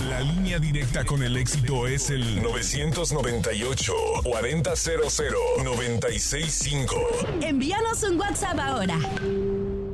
La línea directa con el éxito es el 998-4000-965. Envíanos un WhatsApp ahora.